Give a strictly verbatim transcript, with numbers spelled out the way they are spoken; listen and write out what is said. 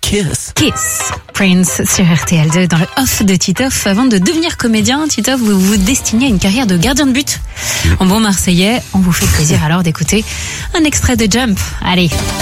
Kiss. Kiss. Prince sur R T L deux dans le off de Titoff. Avant de devenir comédien, Titoff, vous vous destinez à une carrière de gardien de but. En bon marseillais, on vous fait plaisir alors d'écouter un extrait de Jump. Allez.